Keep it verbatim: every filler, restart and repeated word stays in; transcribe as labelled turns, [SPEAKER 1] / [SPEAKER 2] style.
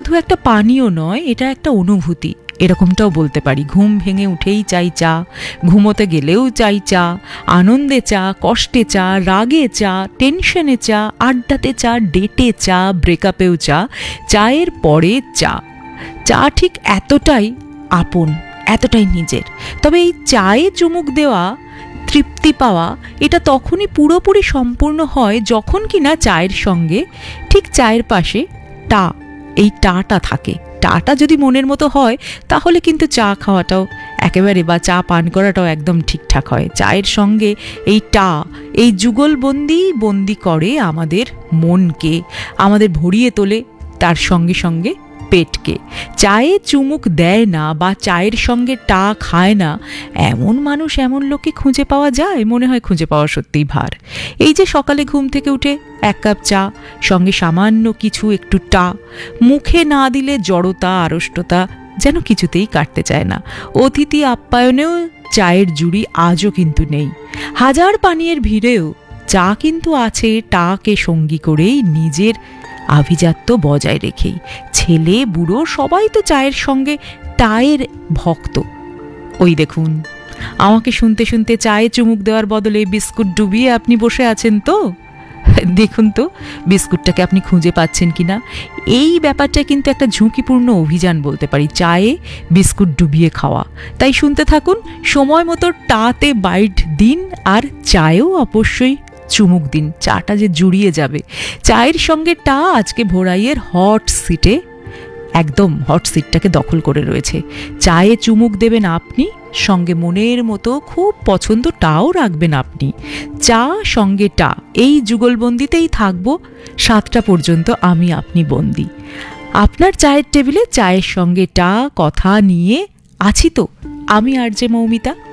[SPEAKER 1] শুধু একটা পানীয় নয়, এটা একটা অনুভূতি, এরকমটাও বলতে পারি। ঘুম ভেঙে উঠেই চাই চা, ঘুমোতে গেলেও চাই চা, আনন্দে চা, কষ্টে চা, রাগে চা, টেনশনে চা, আড্ডাতে চা, ডেটে চা, ব্রেকআপেও চা, চায়ের পরে চা। চা ঠিক এতটাই আপন, এতটাই নিজের। তবে এই চায়ে চুমুক দেওয়া, তৃপ্তি পাওয়া, এটা তখনই পুরোপুরি সম্পূর্ণ হয় যখন কিনা চায়ের সঙ্গে, ঠিক চায়ের পাশে টা, এই টাটা থাকে। টাটা যদি মনের মতো হয় তাহলে কিন্তু চা খাওয়াটাও একেবারে, বা চা পান করাটাও একদম ঠিকঠাক হয়। চায়ের সঙ্গে এই টা, এই যুগলবন্দি বন্দি করে আমাদের মনকে, আমাদের ভরিয়ে তোলে, তার সঙ্গে সঙ্গে পেটকে। চায়ে চুমুক দেয় না বা চায়ের সঙ্গে টা খায় না এমন মানুষ, এমন লোককে খুঁজে পাওয়া যায়? মনে হয় খুঁজে পাওয়া সত্যিই ভার। এই যে সকালে ঘুম থেকে উঠে এক কাপ চা, সঙ্গে সামান্য কিছু একটু টা, মুখে না দিলে জড়তা, আড়ষ্টতা যেন কিছুতেই কাটতে চায় না। অতিথি আপ্যায়নেও চায়ের জুড়ি আজও কিন্তু নেই। হাজার পানীয়ের ভিড়েও চা কিন্তু আছে টাকে সঙ্গী করেই, নিজের আভিজাত্য বজায় রেখেই। ছেলে বুড়ো সবাই তো চায়ের সঙ্গে টায়ের ভক্ত। ওই দেখুন, আমাকে শুনতে শুনতে চায়ে চুমুক দেওয়ার বদলে বিস্কুট ডুবিয়ে আপনি বসে আছেন তো? দেখুন তো বিস্কুটটাকে আপনি খুঁজে পাচ্ছেন কিনা। এই ব্যাপারটা কিন্তু একটা ঝুঁকিপূর্ণ অভিযান বলতে পারি, চায়ে বিস্কুট ডুবিয়ে খাওয়া। তাই শুনতে থাকুন, সময় মতো টাতে বাইট দিন, আর চায়েও অবশ্যই চুমুক দিন। চাটা যে জুড়িয়ে যাবে। চায়ের সঙ্গে টা আজকে ভোরাইয়ের হট সিটে, একদম হট সিটটাকে দখল করে রয়েছে। চায়ে চুমুক দেবেন আপনি, সঙ্গে মনের মতো খুব পছন্দ টাও রাখবেন আপনি। চা সঙ্গে টা, এই যুগলবন্দিতেই থাকবো সাতটা পর্যন্ত আমি আপনি বন্দি। আপনার চায়ের টেবিলে চায়ের সঙ্গে টা কথা নিয়ে আছি তো আমি, আর যে মৌমিতা।